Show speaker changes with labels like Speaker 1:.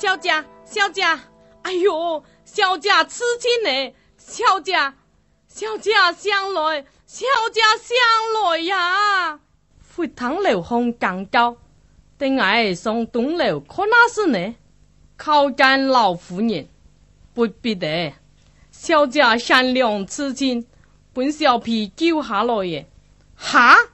Speaker 1: 小姐，小姐，哎呦，小姐痴情呢，小姐想来，小姐想来呀！回塘流洪刚高，等俺上东楼可那是呢？考干老夫人，不必的，小姐善良痴情，本小婢救下来耶，哈！